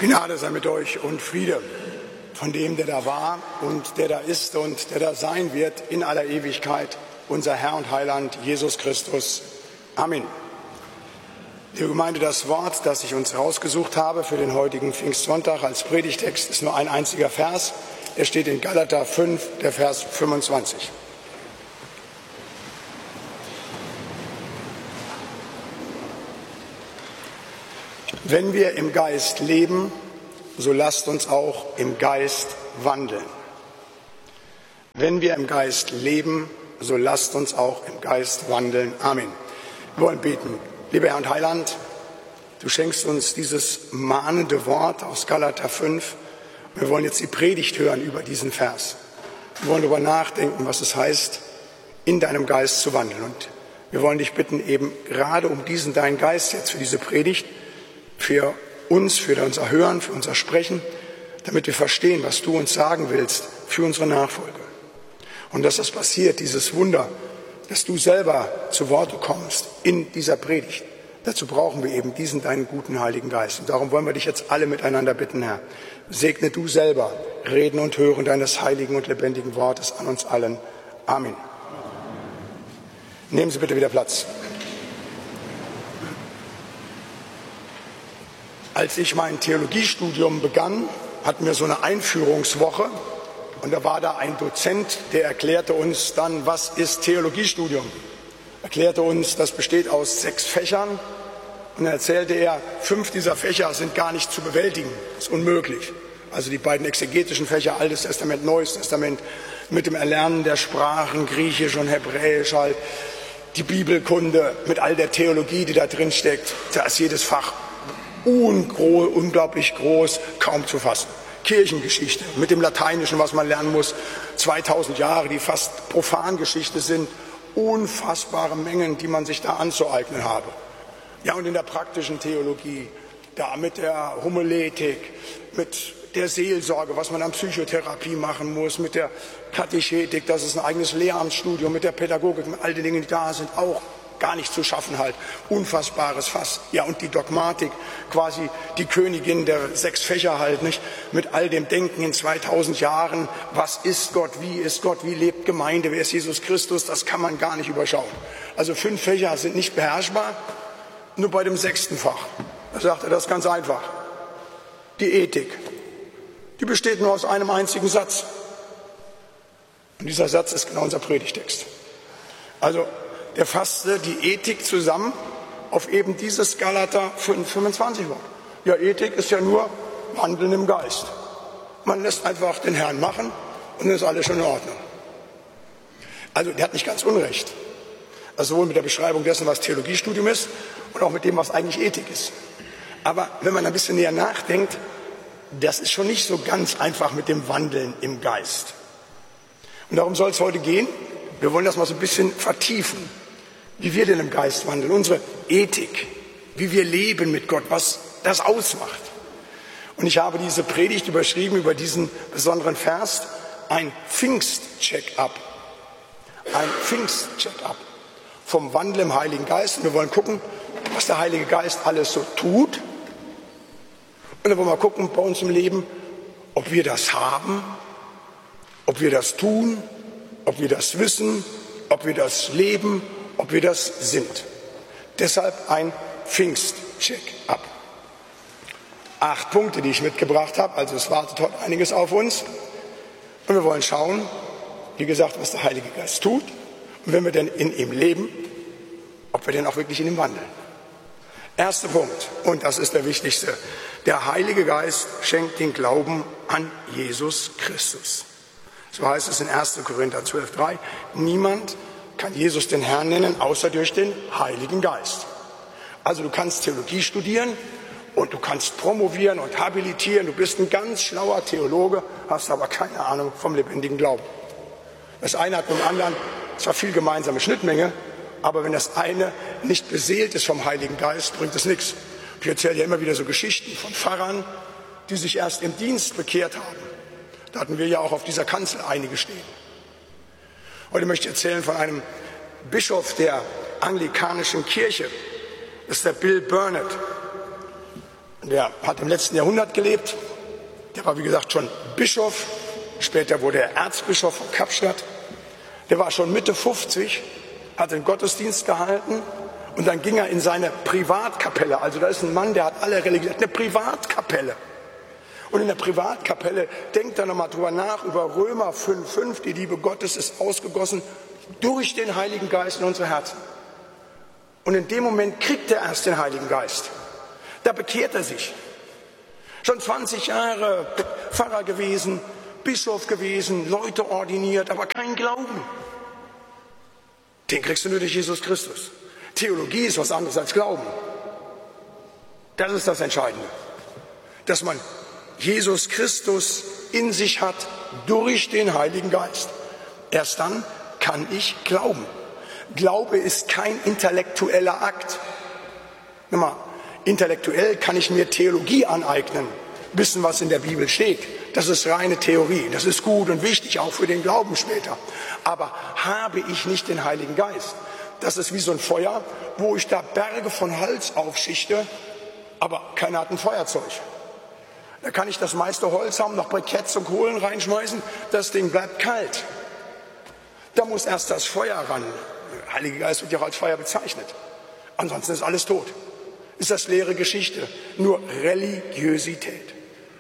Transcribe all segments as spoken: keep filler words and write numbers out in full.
Gnade sei mit euch und Friede von dem, der da war und der da ist und der da sein wird in aller Ewigkeit, unser Herr und Heiland Jesus Christus. Amen. Liebe Gemeinde, das Wort, das ich uns rausgesucht habe für den heutigen Pfingstsonntag als Predigtext, ist nur ein einziger Vers. Er steht in Galater fünf, der Vers fünfundzwanzig. Wenn wir im Geist leben, so lasst uns auch im Geist wandeln. Wenn wir im Geist leben, so lasst uns auch im Geist wandeln. Amen. Wir wollen beten. Lieber Herr und Heiland, du schenkst uns dieses mahnende Wort aus Galater fünf. Wir wollen jetzt die Predigt hören über diesen Vers. Wir wollen darüber nachdenken, was es heißt, in deinem Geist zu wandeln. Und wir wollen dich bitten, eben gerade um diesen deinen Geist jetzt für diese Predigt, für uns, für unser Hören, für unser Sprechen, damit wir verstehen, was du uns sagen willst für unsere Nachfolge. Und dass das passiert, dieses Wunder, dass du selber zu Worte kommst in dieser Predigt. Dazu brauchen wir eben diesen deinen guten Heiligen Geist. Und darum wollen wir dich jetzt alle miteinander bitten, Herr. Segne du selber Reden und Hören deines heiligen und lebendigen Wortes an uns allen. Amen. Nehmen Sie bitte wieder Platz. Als ich mein Theologiestudium begann, hatten wir so eine Einführungswoche und da war da ein Dozent, der erklärte uns dann, was ist Theologiestudium? Erklärte uns, das besteht aus sechs Fächern und dann erzählte er, fünf dieser Fächer sind gar nicht zu bewältigen, das ist unmöglich. Also die beiden exegetischen Fächer, Altes Testament, Neues Testament, mit dem Erlernen der Sprachen, Griechisch und Hebräisch halt, die Bibelkunde mit all der Theologie, die da drin steckt, da ist jedes Fach Ungro, unglaublich groß, kaum zu fassen. Kirchengeschichte mit dem Lateinischen, was man lernen muss, zweitausend Jahre, die fast Profangeschichte sind, unfassbare Mengen, die man sich da anzueignen habe. Ja, und in der praktischen Theologie, da mit der Homiletik, mit der Seelsorge, was man an Psychotherapie machen muss, mit der Katechetik, das ist ein eigenes Lehramtsstudium, mit der Pädagogik, mit all den Dingen, die da sind, auch gar nicht zu schaffen halt. Unfassbares Fass. Ja, und die Dogmatik, quasi die Königin der sechs Fächer halt, nicht? Mit all dem Denken in zweitausend Jahren. Was ist Gott? Wie ist Gott? Wie lebt Gemeinde? Wer ist Jesus Christus? Das kann man gar nicht überschauen. Also fünf Fächer sind nicht beherrschbar. Nur bei dem sechsten Fach. Da sagt er das ganz einfach. Die Ethik. Die besteht nur aus einem einzigen Satz. Und dieser Satz ist genau unser Predigtext. Also, der fasste die Ethik zusammen auf eben dieses Galater fünf fünfundzwanzig Wort. Ja, Ethik ist ja nur Wandeln im Geist. Man lässt einfach den Herrn machen und dann ist alles schon in Ordnung. Also der hat nicht ganz unrecht. Also sowohl mit der Beschreibung dessen, was Theologiestudium ist und auch mit dem, was eigentlich Ethik ist. Aber wenn man ein bisschen näher nachdenkt, das ist schon nicht so ganz einfach mit dem Wandeln im Geist. Und darum soll es heute gehen. Wir wollen das mal so ein bisschen vertiefen. Wie wir denn im Geist wandeln, unsere Ethik, wie wir leben mit Gott, was das ausmacht. Und ich habe diese Predigt überschrieben über diesen besonderen Vers, ein Pfingst-Check-up. Ein Pfingst-Check-up vom Wandel im Heiligen Geist. Und wir wollen gucken, was der Heilige Geist alles so tut. Und dann wollen wir gucken bei uns im Leben, ob wir das haben, ob wir das tun, ob wir das wissen, ob wir das leben, ob wir das sind. Deshalb ein Pfingst-Check-up. Acht Punkte, die ich mitgebracht habe, also es wartet heute einiges auf uns. Und wir wollen schauen, wie gesagt, was der Heilige Geist tut. Und wenn wir denn in ihm leben, ob wir denn auch wirklich in ihm wandeln. Erster Punkt, und das ist der wichtigste. Der Heilige Geist schenkt den Glauben an Jesus Christus. So heißt es in erster Korinther zwölf drei. Niemand kann Jesus den Herrn nennen, außer durch den Heiligen Geist. Also du kannst Theologie studieren und du kannst promovieren und habilitieren. Du bist ein ganz schlauer Theologe, hast aber keine Ahnung vom lebendigen Glauben. Das eine hat mit dem anderen zwar viel gemeinsame Schnittmenge, aber wenn das eine nicht beseelt ist vom Heiligen Geist, bringt es nichts. Ich erzähle ja immer wieder so Geschichten von Pfarrern, die sich erst im Dienst bekehrt haben. Da hatten wir ja auch auf dieser Kanzel einige stehen. Heute möchte ich erzählen von einem Bischof der anglikanischen Kirche. Das ist der Bill Burnett. Der hat im letzten Jahrhundert gelebt. Der war, wie gesagt, schon Bischof. Später wurde er Erzbischof von Kapstadt. Der war schon Mitte fünfzig, hat den Gottesdienst gehalten und dann ging er in seine Privatkapelle. Also da ist ein Mann, der hat alle Religionen, eine Privatkapelle. Und in der Privatkapelle denkt er nochmal drüber nach, über Römer fünf fünf, die Liebe Gottes ist ausgegossen durch den Heiligen Geist in unsere Herzen. Und in dem Moment kriegt er erst den Heiligen Geist. Da bekehrt er sich. Schon zwanzig Jahre Pfarrer gewesen, Bischof gewesen, Leute ordiniert, aber kein Glauben. Den kriegst du nur durch Jesus Christus. Theologie ist was anderes als Glauben. Das ist das Entscheidende. Dass man Jesus Christus in sich hat durch den Heiligen Geist. Erst dann kann ich glauben. Glaube ist kein intellektueller Akt. Nochmal, intellektuell kann ich mir Theologie aneignen, wissen, was in der Bibel steht. Das ist reine Theorie. Das ist gut und wichtig, auch für den Glauben später. Aber habe ich nicht den Heiligen Geist? Das ist wie so ein Feuer, wo ich da Berge von Holz aufschichte, aber keiner hat ein Feuerzeug. Da kann ich das meiste Holz haben, noch Briketts und Kohlen reinschmeißen, das Ding bleibt kalt. Da muss erst das Feuer ran. Der Heilige Geist wird ja auch als Feuer bezeichnet. Ansonsten ist alles tot. Ist das leere Geschichte, nur Religiosität.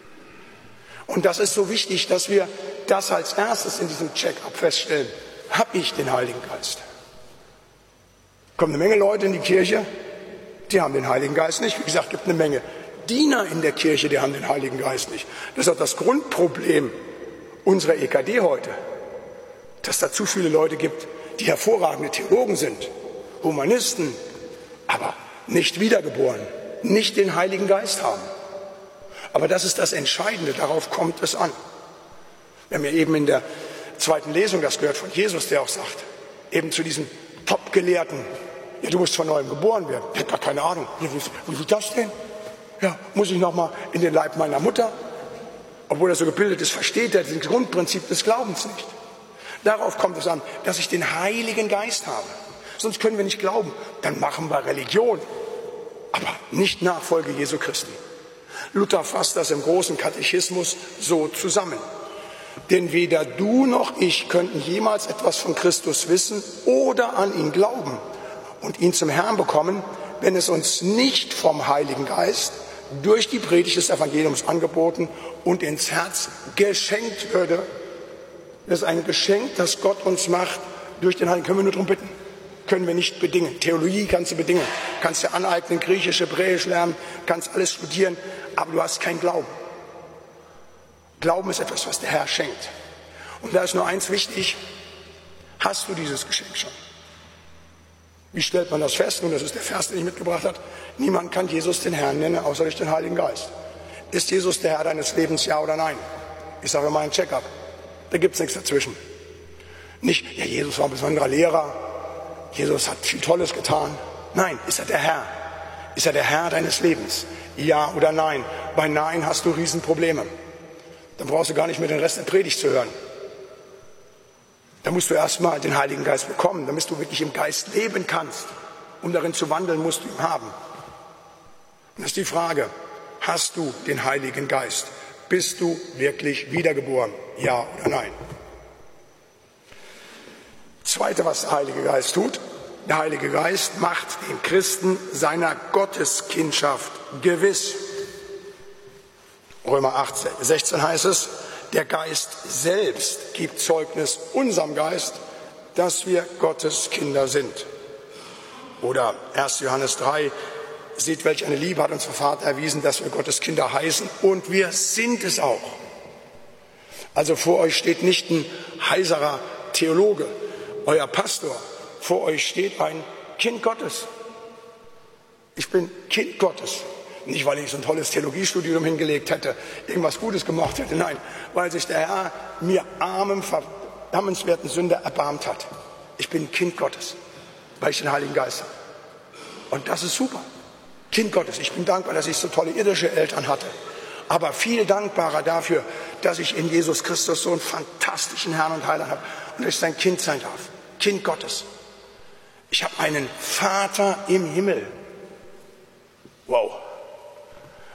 Und das ist so wichtig, dass wir das als erstes in diesem Check-up feststellen. Habe ich den Heiligen Geist? Kommen eine Menge Leute in die Kirche, die haben den Heiligen Geist nicht. Wie gesagt, es gibt eine Menge Diener in der Kirche, die haben den Heiligen Geist nicht. Das ist auch das Grundproblem unserer E K D heute, dass da zu viele Leute gibt, die hervorragende Theologen sind, Humanisten, aber nicht wiedergeboren, nicht den Heiligen Geist haben. Aber das ist das Entscheidende, darauf kommt es an. Wir haben ja eben in der zweiten Lesung das gehört von Jesus, der auch sagt, eben zu diesem Top-Gelehrten, ja, du musst von neuem geboren werden. Ich habe gar keine Ahnung. Ja, wie, wie ist das denn? Ja, muss ich nochmal in den Leib meiner Mutter? Obwohl er so gebildet ist, versteht er das Grundprinzip des Glaubens nicht. Darauf kommt es an, dass ich den Heiligen Geist habe. Sonst können wir nicht glauben. Dann machen wir Religion, aber nicht Nachfolge Jesu Christi. Luther fasst das im großen Katechismus so zusammen. Denn weder du noch ich könnten jemals etwas von Christus wissen oder an ihn glauben und ihn zum Herrn bekommen, wenn es uns nicht vom Heiligen Geist durch die Predigt des Evangeliums angeboten und ins Herz geschenkt würde. Das ist ein Geschenk, das Gott uns macht durch den Heiligen. Können wir nur darum bitten. Können wir nicht bedingen. Theologie kannst du bedingen. Kannst dir aneignen, Griechisch, Hebräisch lernen, kannst alles studieren, aber du hast keinen Glauben. Glauben ist etwas, was der Herr schenkt. Und da ist nur eins wichtig. Hast du dieses Geschenk schon? Wie stellt man das fest? Nun, das ist der Vers, den ich mitgebracht habe. Niemand kann Jesus den Herrn nennen, außer durch den Heiligen Geist. Ist Jesus der Herr deines Lebens, ja oder nein? Ich sage mal ein Check-up. Da gibt es nichts dazwischen. Nicht, ja, Jesus war ein besonderer Lehrer. Jesus hat viel Tolles getan. Nein, ist er der Herr? Ist er der Herr deines Lebens? Ja oder nein? Bei Nein hast du Riesenprobleme. Dann brauchst du gar nicht mehr den Rest der Predigt zu hören. Da musst du erstmal den Heiligen Geist bekommen, damit du wirklich im Geist leben kannst. Um darin zu wandeln, musst du ihn haben. Und das ist die Frage, hast du den Heiligen Geist? Bist du wirklich wiedergeboren? Ja oder nein? Zweite, was der Heilige Geist tut, der Heilige Geist macht den Christen seiner Gotteskindschaft gewiss. Römer acht, sechzehn heißt es, der Geist selbst gibt Zeugnis unserem Geist, dass wir Gottes Kinder sind. Oder erster Johannes drei, seht, welch eine Liebe hat unser Vater erwiesen, dass wir Gottes Kinder heißen, und wir sind es auch. Also vor euch steht nicht ein heiserer Theologe, euer Pastor, vor euch steht ein Kind Gottes. Ich bin Kind Gottes. Nicht, weil ich so ein tolles Theologiestudium hingelegt hätte, irgendwas Gutes gemacht hätte, nein, weil sich der Herr mir armen, verdammenswerten Sünder erbarmt hat. Ich bin Kind Gottes, weil ich den Heiligen Geist habe. Und das ist super. Kind Gottes. Ich bin dankbar, dass ich so tolle irdische Eltern hatte. Aber viel dankbarer dafür, dass ich in Jesus Christus so einen fantastischen Herrn und Heiland habe und dass ich sein Kind sein darf. Kind Gottes. Ich habe einen Vater im Himmel. Wow.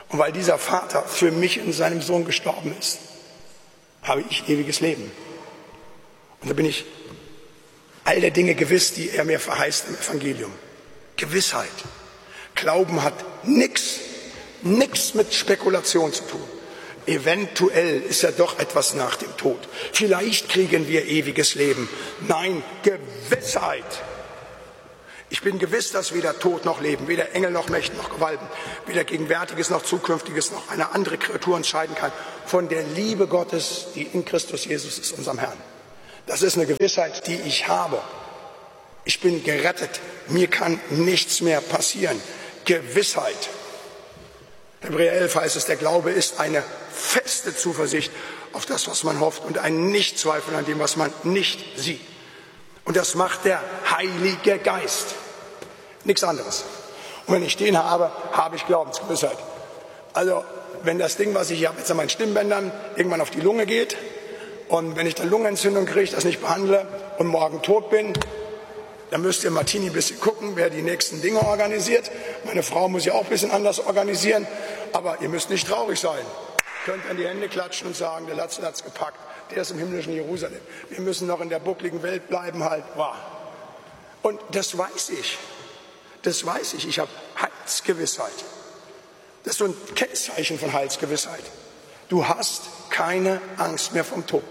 Und weil dieser Vater für mich in seinem Sohn gestorben ist, habe ich ewiges Leben. Und da bin ich all der Dinge gewiss, die er mir verheißt im Evangelium. Gewissheit. Glauben hat nichts, nichts mit Spekulation zu tun. Eventuell ist ja doch etwas nach dem Tod. Vielleicht kriegen wir ewiges Leben. Nein, Gewissheit. Ich bin gewiss, dass weder Tod noch Leben, weder Engel noch Mächte noch Gewalten, weder Gegenwärtiges noch Zukünftiges noch eine andere Kreatur entscheiden kann von der Liebe Gottes, die in Christus Jesus ist, unserem Herrn. Das ist eine Gewissheit, die ich habe. Ich bin gerettet. Mir kann nichts mehr passieren. Gewissheit. Hebräer elf heißt es, der Glaube ist eine feste Zuversicht auf das, was man hofft und ein Nichtzweifeln an dem, was man nicht sieht. Und das macht der Heilige Geist. Nichts anderes. Und wenn ich den habe, habe ich Glaubensgewissheit. Also, wenn das Ding, was ich hier habe, jetzt an meinen Stimmbändern, irgendwann auf die Lunge geht und wenn ich dann Lungenentzündung kriege, das nicht behandle und morgen tot bin, dann müsst ihr Martini ein bisschen gucken, wer die nächsten Dinge organisiert. Meine Frau muss ja auch ein bisschen anders organisieren, aber ihr müsst nicht traurig sein. Ihr könnt an die Hände klatschen und sagen, der Latzel hat's gepackt. Der ist im himmlischen Jerusalem. Wir müssen noch in der buckligen Welt bleiben halt. Wow. Und das weiß ich. Das weiß ich. Ich habe Heilsgewissheit. Das ist so ein Kennzeichen von Heilsgewissheit. Du hast keine Angst mehr vom Tod.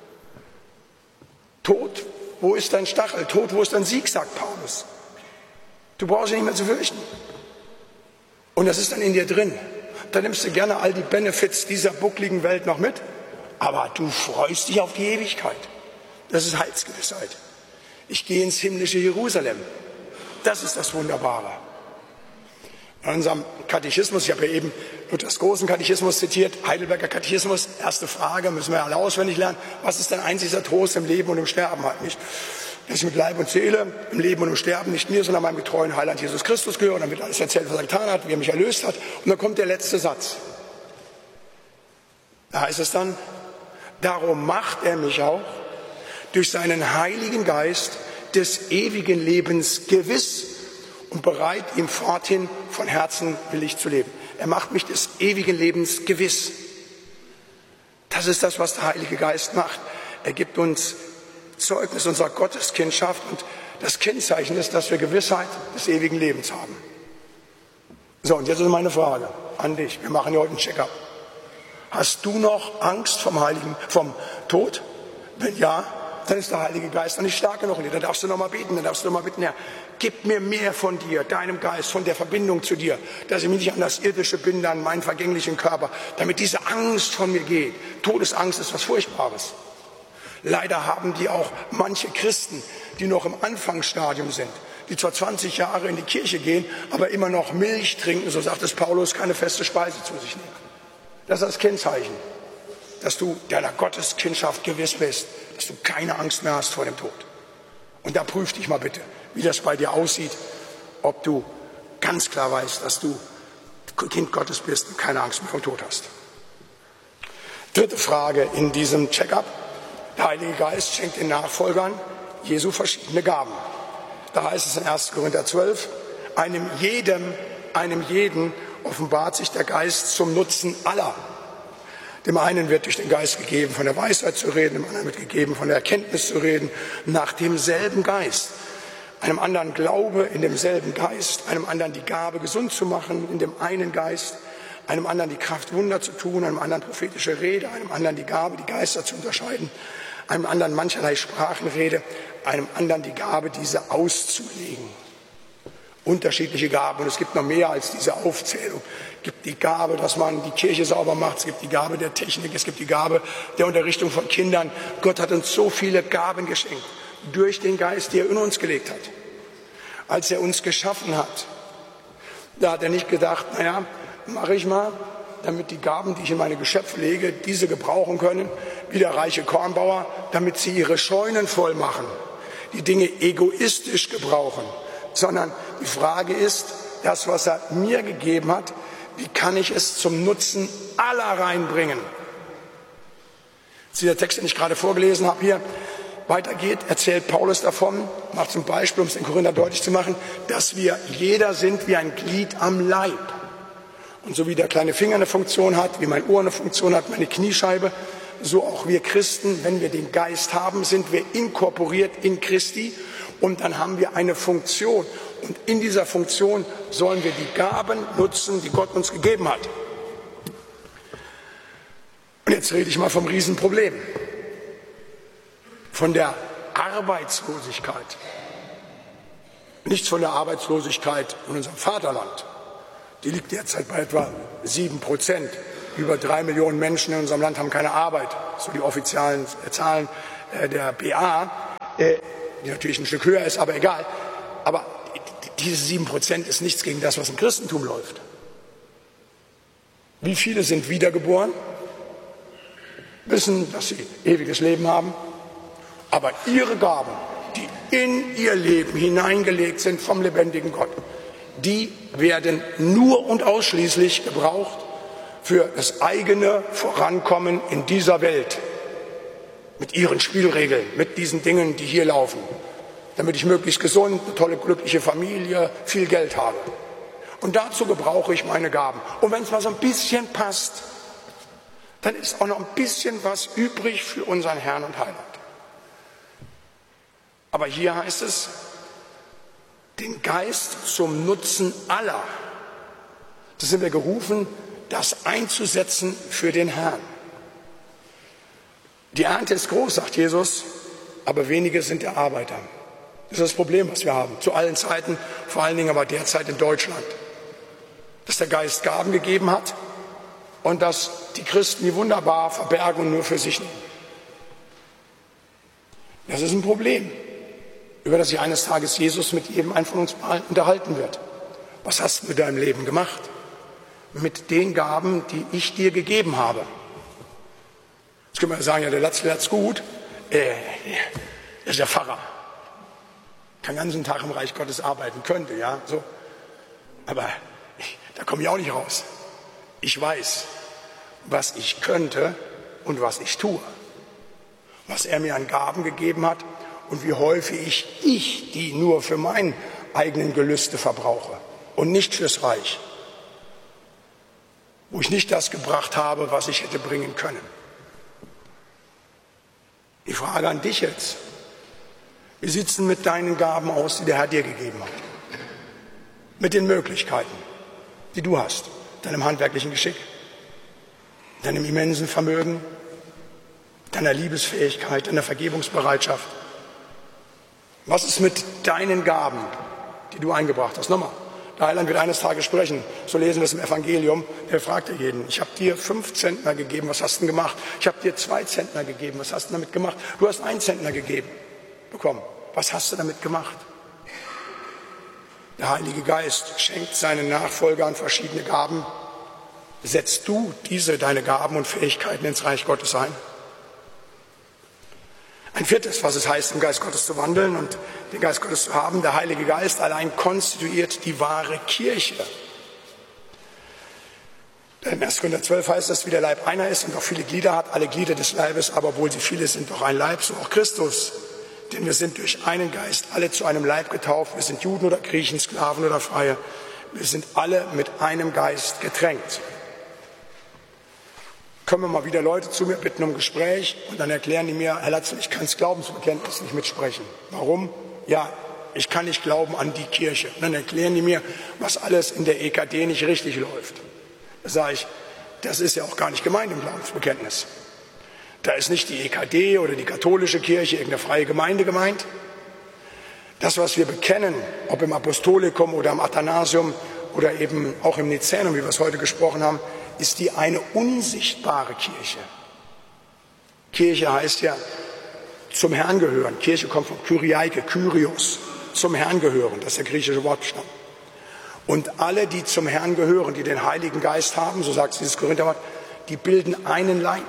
Tod, wo ist dein Stachel? Tod, wo ist dein Sieg, sagt Paulus. Du brauchst dich nicht mehr zu fürchten. Und das ist dann in dir drin. Da nimmst du gerne all die Benefits dieser buckligen Welt noch mit. Aber du freust dich auf die Ewigkeit. Das ist Heilsgewissheit. Ich gehe ins himmlische Jerusalem. Das ist das Wunderbare. In unserem Katechismus, ich habe ja eben Luthers großen Katechismus zitiert, Heidelberger Katechismus, erste Frage, müssen wir alle auswendig lernen. Was ist dein einziger Trost im Leben und im Sterben halt nicht? Dass ich mit Leib und Seele im Leben und im Sterben nicht mir, sondern meinem getreuen Heiland Jesus Christus gehöre. Und dann wird alles erzählt, was er getan hat, wie er mich erlöst hat. Und dann kommt der letzte Satz. Da heißt es dann, darum macht er mich auch durch seinen Heiligen Geist des ewigen Lebens gewiss und bereit, ihm forthin von Herzen willig zu leben. Er macht mich des ewigen Lebens gewiss. Das ist das, was der Heilige Geist macht. Er gibt uns Zeugnis unserer Gotteskindschaft und das Kennzeichen ist, dass wir Gewissheit des ewigen Lebens haben. So, und jetzt ist meine Frage an dich. Wir machen ja heute einen Check-up. Hast du noch Angst vom Heiligen, vom Tod? Wenn ja, dann ist der Heilige Geist noch nicht stark genug in dir. Dann darfst du noch mal beten, dann darfst du noch mal bitten, Herr, gib mir mehr von dir, deinem Geist, von der Verbindung zu dir, dass ich mich nicht an das Irdische binde, an meinen vergänglichen Körper, damit diese Angst von mir geht. Todesangst ist was Furchtbares. Leider haben die auch manche Christen, die noch im Anfangsstadium sind, die zwar zwanzig Jahre in die Kirche gehen, aber immer noch Milch trinken, so sagt es Paulus, keine feste Speise zu sich nehmen. Das ist das Kennzeichen, dass du deiner Gotteskindschaft gewiss bist, dass du keine Angst mehr hast vor dem Tod. Und da prüf dich mal bitte, wie das bei dir aussieht, ob du ganz klar weißt, dass du Kind Gottes bist und keine Angst mehr vom Tod hast. Dritte Frage in diesem Check-up. Der Heilige Geist schenkt den Nachfolgern Jesu verschiedene Gaben. Da heißt es in erster Korinther zwölf, einem jedem, einem jeden offenbart sich der Geist zum Nutzen aller. Dem einen wird durch den Geist gegeben, von der Weisheit zu reden, dem anderen wird gegeben, von der Erkenntnis zu reden, nach demselben Geist. Einem anderen Glaube in demselben Geist, einem anderen die Gabe, gesund zu machen, in dem einen Geist, einem anderen die Kraft, Wunder zu tun, einem anderen prophetische Rede, einem anderen die Gabe, die Geister zu unterscheiden, einem anderen mancherlei Sprachenrede, einem anderen die Gabe, diese auszulegen. Unterschiedliche Gaben, und es gibt noch mehr als diese Aufzählung. Es gibt die Gabe, dass man die Kirche sauber macht, es gibt die Gabe der Technik, es gibt die Gabe der Unterrichtung von Kindern. Gott hat uns so viele Gaben geschenkt, durch den Geist, den er in uns gelegt hat. Als er uns geschaffen hat, da hat er nicht gedacht, naja, mache ich mal, damit die Gaben, die ich in meine Geschöpfe lege, diese gebrauchen können, wie der reiche Kornbauer, damit sie ihre Scheunen voll machen, die Dinge egoistisch gebrauchen. Sondern die Frage ist, das, was er mir gegeben hat, wie kann ich es zum Nutzen aller reinbringen? Als dieser Text, den ich gerade vorgelesen habe, hier weitergeht, erzählt Paulus davon, macht zum Beispiel, um es den Korinther deutlich zu machen, dass wir jeder sind wie ein Glied am Leib. Und so wie der kleine Finger eine Funktion hat, wie mein Ohr eine Funktion hat, meine Kniescheibe, so auch wir Christen, wenn wir den Geist haben, sind wir inkorporiert in Christi und dann haben wir eine Funktion. Und in dieser Funktion sollen wir die Gaben nutzen, die Gott uns gegeben hat. Und jetzt rede ich mal vom Riesenproblem, von der Arbeitslosigkeit. Nichts von der Arbeitslosigkeit in unserem Vaterland. Die liegt derzeit bei etwa sieben Prozent. Über drei Millionen Menschen in unserem Land haben keine Arbeit. So die offiziellen Zahlen der B A, die natürlich ein Stück höher ist, aber egal. Aber diese sieben Prozent ist nichts gegen das, was im Christentum läuft. Wie viele sind wiedergeboren, wissen, dass sie ewiges Leben haben, aber ihre Gaben, die in ihr Leben hineingelegt sind vom lebendigen Gott, die werden nur und ausschließlich gebraucht für das eigene Vorankommen in dieser Welt. Mit ihren Spielregeln, mit diesen Dingen, die hier laufen. Damit ich möglichst gesund, eine tolle, glückliche Familie, viel Geld habe. Und dazu gebrauche ich meine Gaben. Und wenn es mal so ein bisschen passt, dann ist auch noch ein bisschen was übrig für unseren Herrn und Heiland. Aber hier heißt es, den Geist zum Nutzen aller. Das sind wir gerufen, das einzusetzen für den Herrn. Die Ernte ist groß, sagt Jesus, aber wenige sind der Arbeiter. Das ist das Problem, was wir haben, zu allen Zeiten, vor allen Dingen aber derzeit in Deutschland. Dass der Geist Gaben gegeben hat und dass die Christen die wunderbar verbergen und nur für sich nehmen. Das ist ein Problem, über das sich eines Tages Jesus mit jedem einen von uns unterhalten wird. Was hast du mit deinem Leben gemacht? Mit den Gaben, die ich dir gegeben habe. Jetzt können wir sagen, ja, der Latzl hat's gut, äh, das ist der Pfarrer. Kann den ganzen Tag im Reich Gottes arbeiten, könnte, ja, so. Aber ich, da komme ich auch nicht raus. Ich weiß, was ich könnte und was ich tue. Was er mir an Gaben gegeben hat und wie häufig ich die nur für meine eigenen Gelüste verbrauche und nicht fürs Reich. Wo ich nicht das gebracht habe, was ich hätte bringen können. Die Frage an dich jetzt. Wie sieht es denn mit deinen Gaben aus, die der Herr dir gegeben hat? Mit den Möglichkeiten, die du hast, deinem handwerklichen Geschick, deinem immensen Vermögen, deiner Liebesfähigkeit, deiner Vergebungsbereitschaft. Was ist mit deinen Gaben, die du eingebracht hast? Nochmal, der Heiland wird eines Tages sprechen, so lesen wir es im Evangelium, der fragte jeden, ich habe dir fünf Zentner gegeben, was hast du denn gemacht? Ich habe dir zwei Zentner gegeben, was hast du damit gemacht? Du hast einen Zentner gegeben, bekommen, was hast du damit gemacht? Der Heilige Geist schenkt seinen Nachfolgern verschiedene Gaben. Setzt du diese, deine Gaben und Fähigkeiten ins Reich Gottes ein? Ein viertes, was es heißt, im Geist Gottes zu wandeln und den Geist Gottes zu haben, der Heilige Geist allein konstituiert die wahre Kirche. Im ersten Korinther zwölf heißt es, wie der Leib einer ist und auch viele Glieder hat, alle Glieder des Leibes, aber obwohl sie viele sind, doch ein Leib, so auch Christus. Denn wir sind durch einen Geist alle zu einem Leib getauft. Wir sind Juden oder Griechen, Sklaven oder Freie. Wir sind alle mit einem Geist getränkt. Kommen wir mal wieder Leute zu mir, bitten um Gespräch und dann erklären die mir, Herr Latzl, ich kann das Glaubensbekenntnis nicht mitsprechen. Warum? Ja, ich kann nicht glauben an die Kirche. Und dann erklären die mir, was alles in der E K D nicht richtig läuft. Da sage ich, das ist ja auch gar nicht gemeint im Glaubensbekenntnis. Da ist nicht die E K D oder die katholische Kirche, irgendeine freie Gemeinde gemeint. Das, was wir bekennen, ob im Apostolikum oder im Athanasium oder eben auch im Nizänum, wie wir es heute gesprochen haben, ist die eine unsichtbare Kirche. Kirche heißt ja zum Herrn gehören. Kirche kommt von Kyriaike, Kyrios, zum Herrn gehören. Das ist der griechische Wortstamm. Und alle, die zum Herrn gehören, die den Heiligen Geist haben, so sagt es dieses Korintherwort, die bilden einen Leib.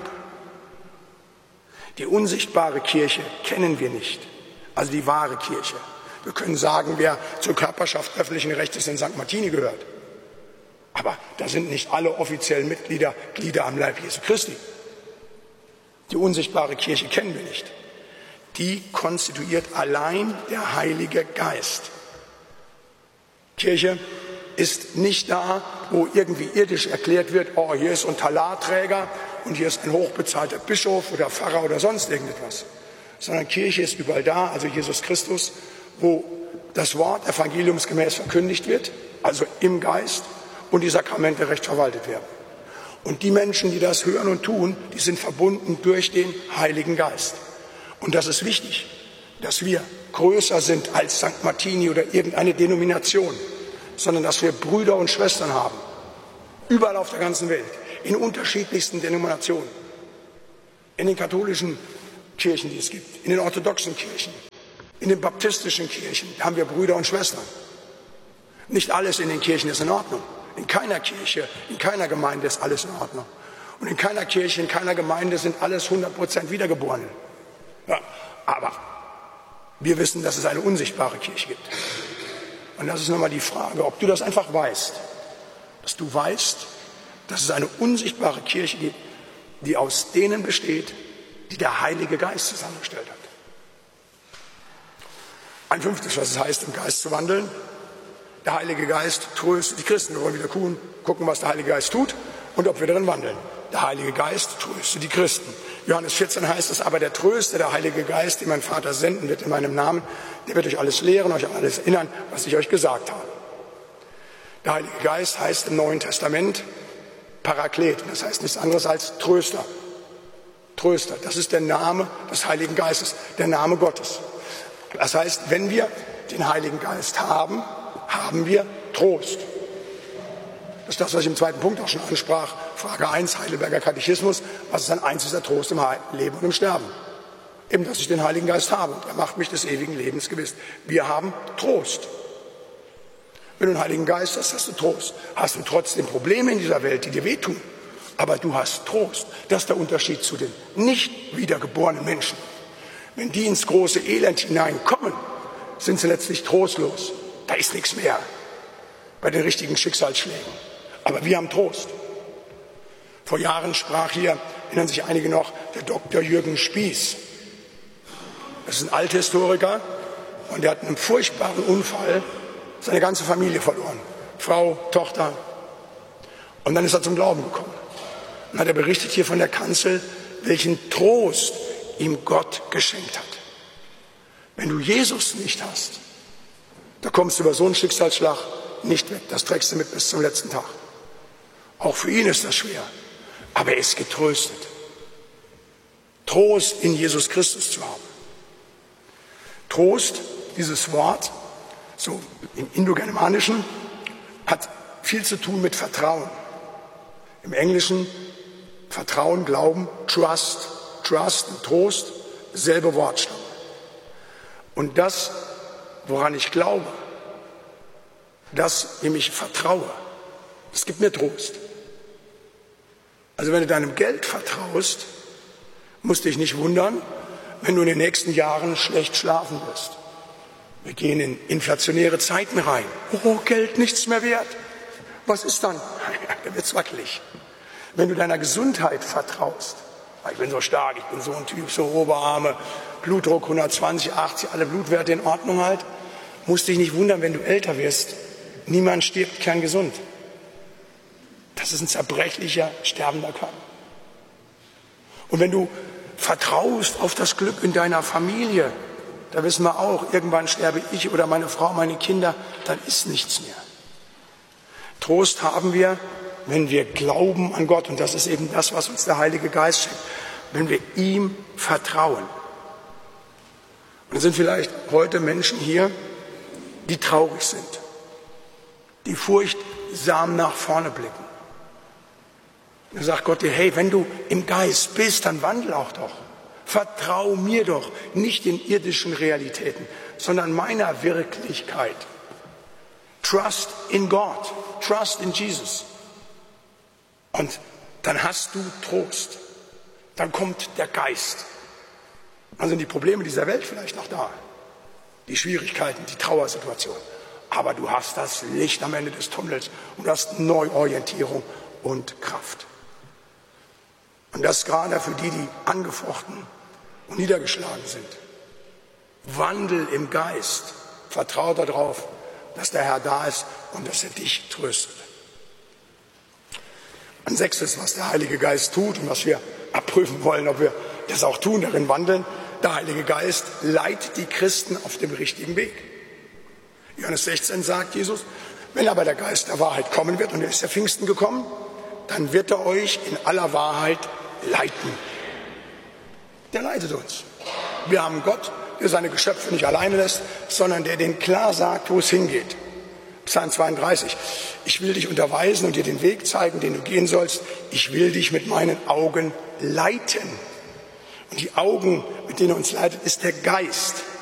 Die unsichtbare Kirche kennen wir nicht, also die wahre Kirche. Wir können sagen, wer zur Körperschaft öffentlichen Rechtes in Sankt Martini gehört. Aber da sind nicht alle offiziellen Mitglieder Glieder am Leib Jesu Christi. Die unsichtbare Kirche kennen wir nicht. Die konstituiert allein der Heilige Geist. Kirche ist nicht da, wo irgendwie irdisch erklärt wird, oh, hier ist ein Talarträger und hier ist ein hochbezahlter Bischof oder Pfarrer oder sonst irgendetwas. Sondern Kirche ist überall da, also Jesus Christus, wo das Wort evangeliumsgemäß verkündigt wird, also im Geist, und die Sakramente recht verwaltet werden. Und die Menschen, die das hören und tun, die sind verbunden durch den Heiligen Geist. Und das ist wichtig, dass wir größer sind als Sankt Martini oder irgendeine Denomination, sondern dass wir Brüder und Schwestern haben, überall auf der ganzen Welt, in unterschiedlichsten Denominationen, in den katholischen Kirchen, die es gibt, in den orthodoxen Kirchen, in den baptistischen Kirchen, da haben wir Brüder und Schwestern. Nicht alles in den Kirchen ist in Ordnung. In keiner Kirche, in keiner Gemeinde ist alles in Ordnung. Und in keiner Kirche, in keiner Gemeinde sind alles hundert Prozent Wiedergeborene. Ja, aber wir wissen, dass es eine unsichtbare Kirche gibt. Und das ist nochmal die Frage, ob du das einfach weißt. Dass du weißt, dass es eine unsichtbare Kirche gibt, die aus denen besteht, die der Heilige Geist zusammengestellt hat. Ein fünftes, was es heißt, im Geist zu wandeln. Der Heilige Geist tröstet die Christen. Wir wollen wieder gucken, was der Heilige Geist tut und ob wir darin wandeln. Der Heilige Geist tröstet die Christen. Johannes vierzehn heißt es, aber der Tröster, der Heilige Geist, den mein Vater senden wird in meinem Namen, der wird euch alles lehren, euch an alles erinnern, was ich euch gesagt habe. Der Heilige Geist heißt im Neuen Testament Paraklet. Das heißt nichts anderes als Tröster. Tröster, das ist der Name des Heiligen Geistes, der Name Gottes. Das heißt, wenn wir den Heiligen Geist haben, haben wir Trost. Das ist das, was ich im zweiten Punkt auch schon ansprach. Frage eins, Heidelberger Katechismus. Was ist ein einziger Trost im Leben und im Sterben? Eben, dass ich den Heiligen Geist habe. Und er macht mich des ewigen Lebens gewiss. Wir haben Trost. Wenn du einen Heiligen Geist hast, hast du Trost. Hast du trotzdem Probleme in dieser Welt, die dir wehtun. Aber du hast Trost. Das ist der Unterschied zu den nicht wiedergeborenen Menschen. Wenn die ins große Elend hineinkommen, sind sie letztlich trostlos. Da ist nichts mehr bei den richtigen Schicksalsschlägen. Aber wir haben Trost. Vor Jahren sprach hier, erinnern sich einige noch, der Doktor Jürgen Spieß. Das ist ein Althistoriker und der hat in einem furchtbaren Unfall seine ganze Familie verloren. Frau, Tochter. Und dann ist er zum Glauben gekommen. Und hat er berichtet hier von der Kanzel, welchen Trost ihm Gott geschenkt hat. Wenn du Jesus nicht hast, da kommst du über so einen Schicksalsschlag nicht weg. Das trägst du mit bis zum letzten Tag. Auch für ihn ist das schwer. Aber er ist getröstet. Trost in Jesus Christus zu haben. Trost, dieses Wort, so im Indogermanischen, hat viel zu tun mit Vertrauen. Im Englischen Vertrauen, Glauben, Trust, Trust und Trost, selbe Wortstamm. Und das, woran ich glaube, das, dem ich vertraue, das gibt mir Trost. Also wenn du deinem Geld vertraust, musst du dich nicht wundern, wenn du in den nächsten Jahren schlecht schlafen wirst. Wir gehen in inflationäre Zeiten rein. Oh, Geld nichts mehr wert. Was ist dann? Da wird's wackelig. Wenn du deiner Gesundheit vertraust, ich bin so stark, ich bin so ein Typ, so Oberarme, Blutdruck hundertzwanzig, achtzig, alle Blutwerte in Ordnung halt, musst dich nicht wundern, wenn du älter wirst. Niemand stirbt kerngesund. Das ist ein zerbrechlicher, sterbender Körper. Und wenn du vertraust auf das Glück in deiner Familie, da wissen wir auch, irgendwann sterbe ich oder meine Frau, meine Kinder, dann ist nichts mehr. Trost haben wir, wenn wir glauben an Gott, und das ist eben das, was uns der Heilige Geist schenkt, wenn wir ihm vertrauen. Und es sind vielleicht heute Menschen hier, die traurig sind, die furchtsam nach vorne blicken. Und dann sagt Gott dir, hey, wenn du im Geist bist, dann wandel auch doch. Vertrau mir doch, nicht den irdischen Realitäten, sondern meiner Wirklichkeit. Trust in God, trust in Jesus. Und dann hast du Trost. Dann kommt der Geist. Dann sind die Probleme dieser Welt vielleicht noch da. Die Schwierigkeiten, die Trauersituation. Aber du hast das Licht am Ende des Tunnels und du hast Neuorientierung und Kraft. Und das gerade für die, die angefochten und niedergeschlagen sind. Wandel im Geist. Vertrau darauf, dass der Herr da ist und dass er dich tröstet. Ein sechstes, was der Heilige Geist tut und was wir abprüfen wollen, ob wir das auch tun, darin wandeln. Der Heilige Geist leitet die Christen auf dem richtigen Weg. Johannes sechzehn sagt Jesus, wenn aber der Geist der Wahrheit kommen wird, und er ist ja Pfingsten gekommen, dann wird er euch in aller Wahrheit leiten. Der leitet uns. Wir haben Gott, der seine Geschöpfe nicht alleine lässt, sondern der denen klar sagt, wo es hingeht. Psalm zweiunddreißig. Ich will dich unterweisen und dir den Weg zeigen, den du gehen sollst. Ich will dich mit meinen Augen leiten. Und die Augen, mit denen er uns leitet, ist der Geist.